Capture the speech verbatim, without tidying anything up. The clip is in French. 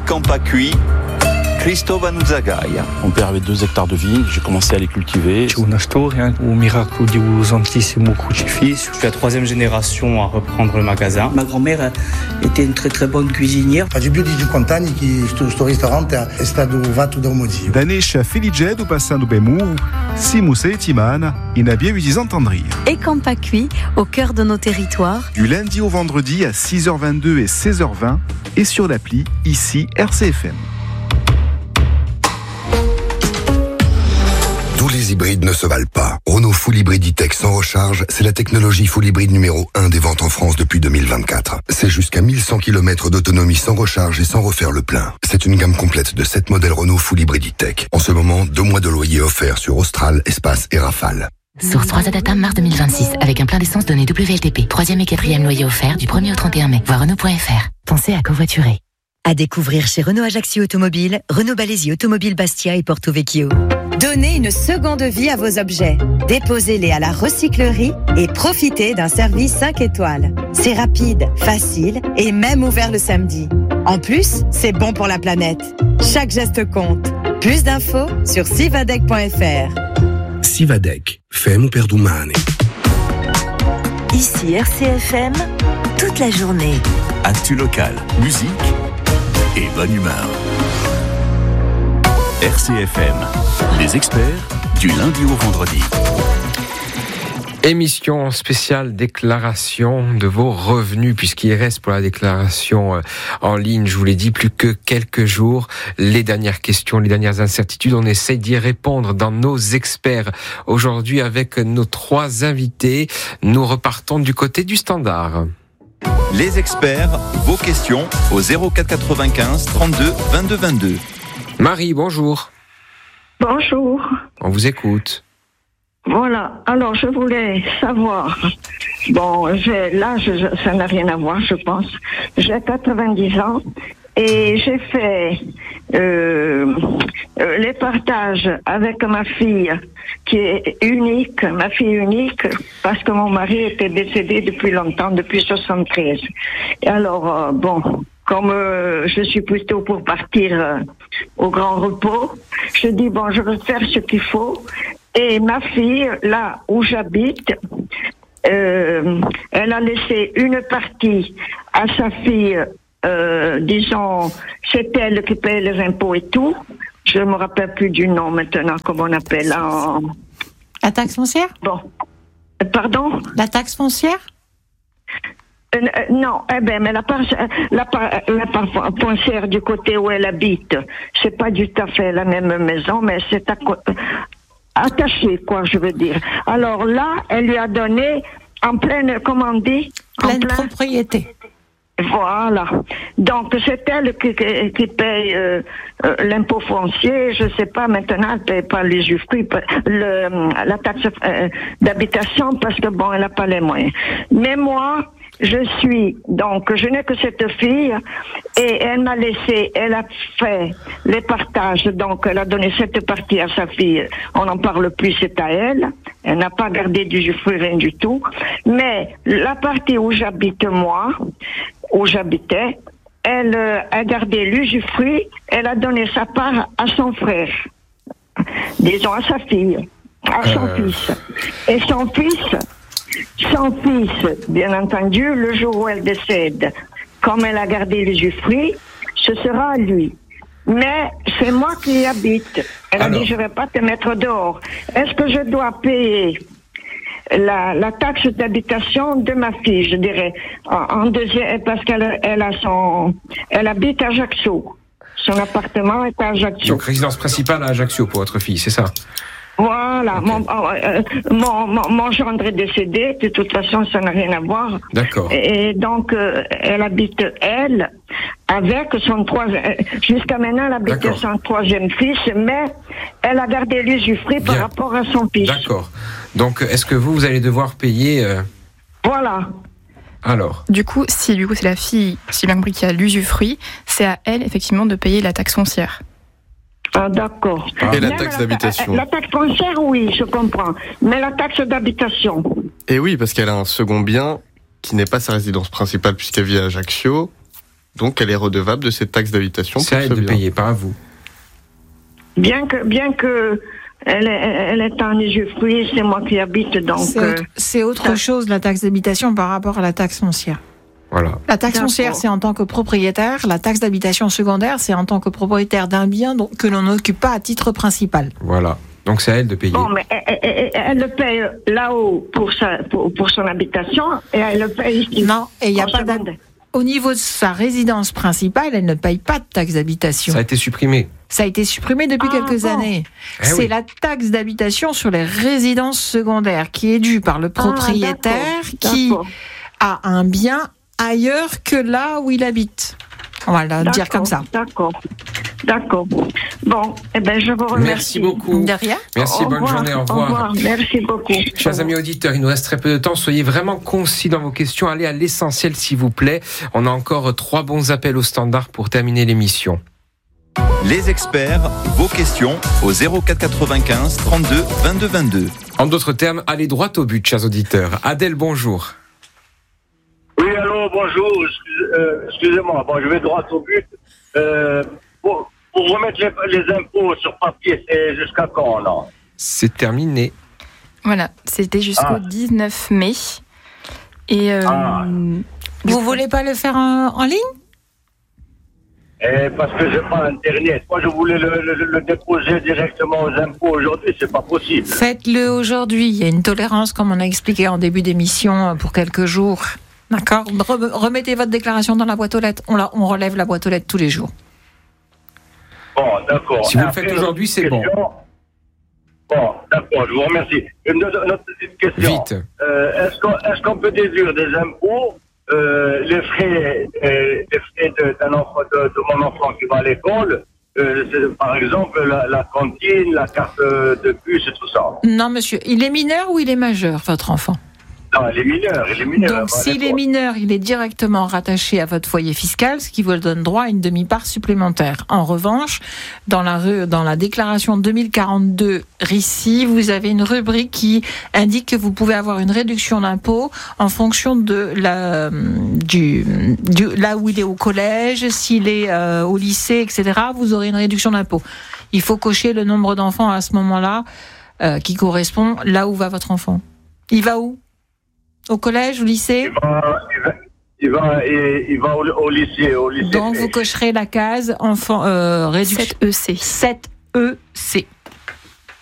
Campacuit, Cristóbal Zagaia. Mon père avait deux hectares de vignes, j'ai commencé à les cultiver. C'è una storia, un miracolo di un Santissimo Crocifisso. Je suis la troisième génération à reprendre le magasin. Ma grand-mère était une très très bonne cuisinière. Fa più di cinquanta anni che questo ristorante è stato fatto da un motivo. Da nasce felice passando bem muro, simo settimana, in abbia udis entendrir. Et Campacuit, au cœur de nos territoires. Du lundi au vendredi à six heures vingt-deux et seize heures vingt et sur l'appli ici R C F M. Tous les hybrides ne se valent pas. Renault Full Hybrid E-Tech sans recharge, c'est la technologie Full Hybrid numéro un des ventes en France depuis deux mille vingt-quatre. C'est jusqu'à mille cent kilomètres d'autonomie sans recharge et sans refaire le plein. C'est une gamme complète de sept modèles Renault Full Hybrid E-Tech. En ce moment, deux mois de loyer offerts sur Austral, Espace et Rafale. Source trois Adatam mars deux mille vingt-six, avec un plein d'essence donné W L T P. Troisième et quatrième loyer offert du premier au trente et un mai. Voir Renault point F R. Pensez à covoiturer. À découvrir chez Renault Ajaccio Automobile, Renault Balésie Automobile Bastia et Porto Vecchio. Donnez une seconde vie à vos objets. Déposez-les à la recyclerie et profitez d'un service cinq étoiles. C'est rapide, facile et même ouvert le samedi. En plus, c'est bon pour la planète. Chaque geste compte. Plus d'infos sur sivadec point F R. Sivadec, femme per domani. Ici R C F M, toute la journée. Actu local, musique et bonne humeur. R C F M, les experts du lundi au vendredi. Émission spéciale déclaration de vos revenus, puisqu'il reste pour la déclaration en ligne, je vous l'ai dit, plus que quelques jours. Les dernières questions, les dernières incertitudes, on essaie d'y répondre dans nos experts. Aujourd'hui, avec nos trois invités, nous repartons du côté du standard. Les experts, vos questions au zéro quatre quatre-vingt-quinze trente-deux vingt-deux vingt-deux. Marie, bonjour. Bonjour. On vous écoute. Voilà, alors je voulais savoir, bon, j'ai, l'âge, ça n'a rien à voir, je pense. J'ai quatre-vingt-dix ans et j'ai fait euh, euh, les partages avec ma fille qui est unique, ma fille unique, parce que mon mari était décédé depuis longtemps, depuis soixante-treize. Et alors, euh, bon... Comme euh, je suis plutôt pour partir euh, au grand repos, je dis bon, je veux faire ce qu'il faut. Et ma fille, là où j'habite, euh, elle a laissé une partie à sa fille, euh, disons, c'est elle qui paye les impôts et tout. Je me rappelle plus du nom maintenant, comment on appelle en... La taxe foncière ? Bon, pardon ? La taxe foncière ? Euh, non, eh ben, mais la part, la part, la part foncière du côté où elle habite, c'est pas du tout à fait la même maison, mais c'est à, attaché, quoi, je veux dire. Alors là, elle lui a donné en pleine, comment on dit? Pleine en plein, propriété. Voilà. Donc c'est elle qui, qui, qui paye euh, euh, l'impôt foncier. Je sais pas maintenant, elle paye pas les usufruits, le la taxe euh, d'habitation parce que bon, elle a pas les moyens. Mais moi, je suis, donc, je n'ai que cette fille, et elle m'a laissé, elle a fait les partages, donc, elle a donné cette partie à sa fille, on n'en parle plus, c'est à elle, elle n'a pas gardé d'usufruit, rien du tout, mais la partie où j'habite moi, où j'habitais, elle a gardé l'usufruit, elle a donné sa part à son frère, disons à sa fille, à son euh... fils, et son fils, Son fils, bien entendu, le jour où elle décède, comme elle a gardé l'usufruit, ce sera à lui. Mais c'est moi qui y habite. Elle Alors. a dit, je ne vais pas te mettre dehors. Est-ce que je dois payer la, la taxe d'habitation de ma fille, je dirais, en, en deuxième, parce qu'elle elle a son, elle habite à Ajaccio. Son appartement est à Ajaccio. Donc résidence principale à Ajaccio pour votre fille, c'est ça? Voilà, okay. mon, euh, mon, mon, mon gendre est décédé, de toute façon ça n'a rien à voir. D'accord. Et, et donc euh, elle habite, elle, avec son troisième, jusqu'à maintenant elle habite D'accord. son troisième fils, mais elle a gardé l'usufruit par rapport à son fils. D'accord. Donc est-ce que vous, vous allez devoir payer euh... Voilà. Alors. Du coup, si du coup c'est la fille, si bien compris, qui a l'usufruit, c'est à elle effectivement de payer la taxe foncière. Ah, d'accord. Et la taxe d'habitation. La, la taxe foncière, oui, je comprends. Mais la taxe d'habitation. Et oui, parce qu'elle a un second bien qui n'est pas sa résidence principale puisqu'elle vit à Ajaccio. Donc elle est redevable de cette taxe d'habitation. C'est à elle de payer, pas à vous. Bien que, bien que elle est, elle est en usufruit, c'est moi qui habite, donc... C'est autre, c'est autre chose, la taxe d'habitation, par rapport à la taxe foncière. Voilà. La taxe D'accord. foncière, c'est en tant que propriétaire. La taxe d'habitation secondaire, c'est en tant que propriétaire d'un bien donc, que l'on n'occupe pas à titre principal. Voilà. Donc c'est à elle de payer. Bon, mais elle, elle, elle le paye là-haut pour, sa, pour, pour son habitation et elle le paye ici. Non, et il n'y a en pas seconde. d'hab- Au niveau de sa résidence principale, elle ne paye pas de taxe d'habitation. Ça a été supprimé. Ça a été supprimé depuis Ah, quelques bon. années. Eh c'est oui. la taxe d'habitation sur les résidences secondaires qui est due par le propriétaire d'accord, qui d'accord. a un bien ailleurs que là où il habite. On va le dire D'accord, comme ça. D'accord. D'accord. Bon, eh ben, je vous remercie. Merci beaucoup. De rien. Merci, Au bonne revoir, journée, au Au revoir. revoir. Merci beaucoup. Chers amis auditeurs, il nous reste très peu de temps. Soyez vraiment concis dans vos questions. Allez à l'essentiel, s'il vous plaît. On a encore trois bons appels au standard pour terminer l'émission. Les experts, vos questions au zéro quatre quatre-vingt-quinze trente-deux vingt-deux vingt-deux. En d'autres termes, allez droit au but, chers auditeurs. Adèle, bonjour. Oui, allô, bonjour. Excuse- euh, excusez-moi, bon, je vais droit au but. Euh, pour, pour remettre les, les impôts sur papier, c'est jusqu'à quand, là? C'est terminé. Voilà, c'était jusqu'au Ah. dix-neuf mai. Et euh, Ah. Vous voulez pas le faire en, en ligne? Eh, parce que j'ai pas Internet. Moi, je voulais le, le, le déposer directement aux impôts aujourd'hui, c'est pas possible. Faites-le aujourd'hui. Il y a une tolérance, comme on a expliqué en début d'émission, pour quelques jours. D'accord? Re- Remettez votre déclaration dans la boîte aux lettres. On, la, on relève la boîte aux lettres tous les jours. Bon, d'accord. Si vous le Après, faites aujourd'hui, c'est bon. question- Bon, d'accord, je vous remercie. Une autre, une autre petite question. Vite. Euh, est-ce, qu'on, est-ce qu'on peut déduire des impôts euh, les frais, euh, les frais de, d'un enfant, de, de mon enfant qui va à l'école, euh, c'est, par exemple la, la cantine, la carte de bus et tout ça? Non, monsieur. Il est mineur ou il est majeur, votre enfant? Non, il est mineur, il est mineur. Donc, elle va à s'il est l'école. mineur, il est directement rattaché à votre foyer fiscal, ce qui vous donne droit à une demi-part supplémentaire. En revanche, dans la, re- dans la déclaration deux mille quarante-deux R I C I, vous avez une rubrique qui indique que vous pouvez avoir une réduction d'impôt en fonction de la, du, du, là où il est au collège, s'il est euh, au lycée, et cetera. Vous aurez une réduction d'impôt. Il faut cocher le nombre d'enfants à ce moment-là euh, qui correspond là où va votre enfant. Il va où? Au collège, au lycée? Il va, il va, il va, il- il va au, au lycée, au lycée. Donc vous cocherez la case enfant euh, réduction sept E C. sept E C.